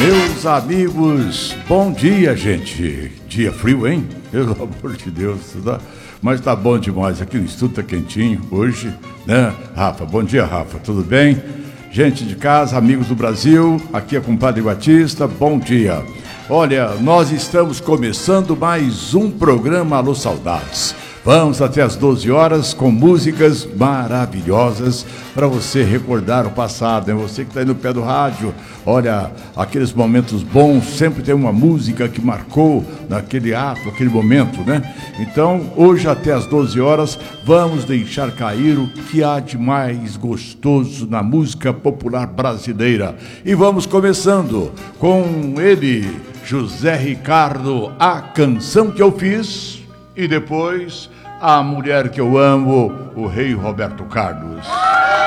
Meus amigos, bom dia, gente. Dia frio, hein? Pelo amor de Deus, mas tá bom demais. Aqui no estúdio tá quentinho hoje, né? Rafa, bom dia, Rafa, tudo bem? Gente de casa, amigos do Brasil, aqui é o compadre Batista, bom dia. Olha, nós estamos começando mais um programa Alô Saudades. Vamos até as 12 horas com músicas maravilhosas para você recordar o passado, né? Você que está aí no pé do rádio, olha, aqueles momentos bons, sempre tem uma música que marcou naquele ato, aquele momento, né? Então, hoje até as 12 horas, vamos deixar cair o que há de mais gostoso na música popular brasileira. E vamos começando com ele, José Ricardo, A Canção Que Eu Fiz, e depois... A Mulher Que Eu Amo, o rei Roberto Carlos.